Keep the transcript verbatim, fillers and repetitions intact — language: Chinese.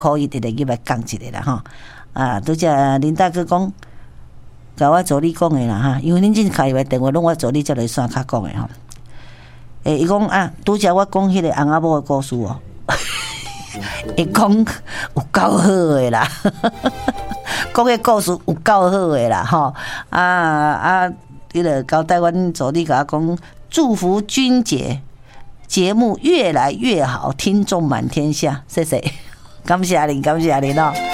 可以直直入来讲一下啦吼。啊，拄则林大哥讲，甲我助理讲的啦哈，因为恁真开入来电话，拢我助理才来线卡讲的吼。诶，伊讲啊，拄则我讲迄个翁仔某的故事哦，伊讲有够好的啦，讲个故事有够好的啦吼。啊啊，迄个交代阮助理甲我讲，祝福君姐节目越来越好，听众满天下，谢谢，感谢您，感谢您哦。